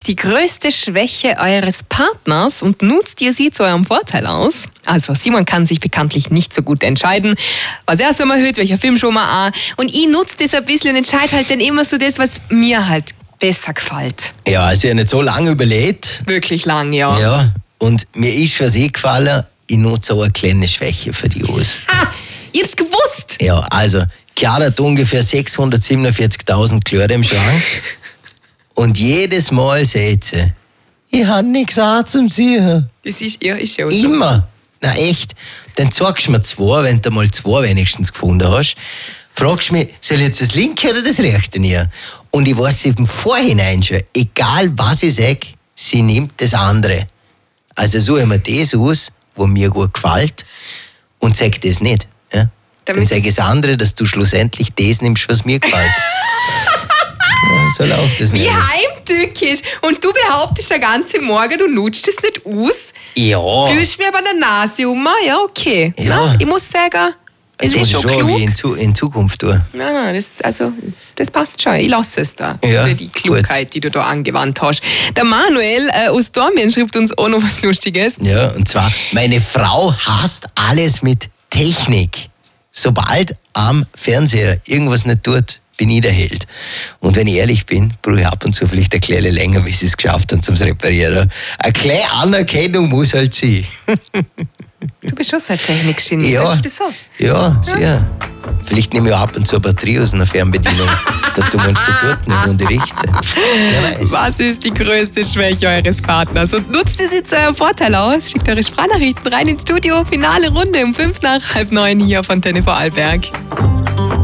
die größte Schwäche eures Partners und nutzt ihr sie zu eurem Vorteil aus? Also Simon kann sich bekanntlich nicht so gut entscheiden, was er so mal hört, welcher Film schon mal an. Und ich nutze das ein bisschen und entscheide halt dann immer so das, was mir halt besser gefällt. Ja, also ich habe nicht so lange überlegt. Wirklich lang, ja. Ja, und mir ist schon gefallen, ich nutze auch eine kleine Schwäche für die aus. Ich hab's gewusst! Ja, also, Chiara hat ungefähr 647.000 Kleider im Schrank. Und jedes Mal sagt sie, ich habe nichts anzuziehen. Das ist schon so. Immer. Na echt. Dann zeigst du mir zwei, wenn du mal zwei wenigstens gefunden hast. Fragst du mich, soll ich jetzt das linke oder das rechte nehmen? Und ich weiß im Vorhinein schon, egal was ich sage, sie nimmt das andere. Also suche ich mir das aus, was mir gut gefällt, und sag das nicht. Ja? Dann sage ich das andere, dass du schlussendlich das nimmst, was mir gefällt. Ja, so läuft das nicht. Wie heimtückisch. Und du behauptest den ganzen Morgen, du nutzt es nicht aus. Ja. Fühlst mir aber der Nase um. Ja, okay. Ja. Na, ich muss sagen, es Jetzt ist muss schon ich schon klug. in Zukunft tun. Nein, das passt schon. Ich lasse es da. Ja, für die Klugheit, gut. die du da angewandt hast. Der Manuel aus Dormien schreibt uns auch noch was Lustiges. Ja, und zwar, meine Frau hasst alles mit Technik. Sobald am Fernseher irgendwas nicht tut, bin ich der Held. Und wenn ich ehrlich bin, brauche ich ab und zu vielleicht eine kleine länger, wie sie es geschafft haben zum Reparieren. Eine kleine Anerkennung muss halt sein. Du bist schon so ein Technikgenie. Ja, Das so. ja, sehr. Vielleicht nehme ich auch ab und zu eine Batterie aus einer Fernbedienung, dass du meinst, sie tut nicht und ich riecht sie. Wer weiß. Was ist die größte Schwäche eures Partners? Und nutzt es jetzt zu eurem Vorteil aus? Schickt eure Sprachnachrichten rein ins Studio. Finale Runde um 8:55 hier auf Antenne Vorarlberg.